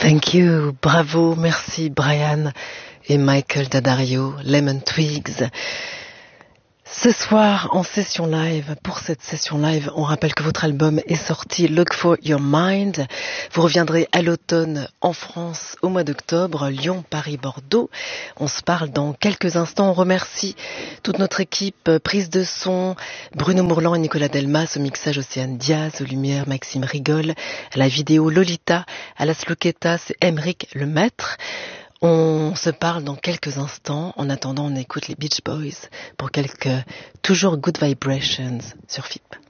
Thank you, bravo, merci Brian et Michael Daddario, Lemon Twigs. Ce soir, en session live, pour cette session live, on rappelle que votre album est sorti, Look for Your Mind. Vous reviendrez à l'automne en France au mois d'octobre, Lyon, Paris, Bordeaux. On se parle dans quelques instants. On remercie toute notre équipe, prise de son, Bruno Mourlan et Nicolas Delmas, au mixage Océane Diaz, aux lumières Maxime Rigol, à la vidéo Lolita, à la sluqueta, c'est Emeric Lemaître. On se parle dans quelques instants. En attendant, on écoute les Beach Boys pour quelques toujours Good Vibrations sur FIP.